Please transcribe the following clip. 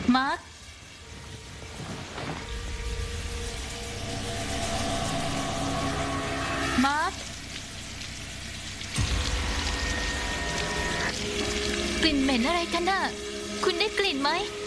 มาร์คกลิ่นเหม็นอะไรกันน่ะคุณได้กลิ่นไหม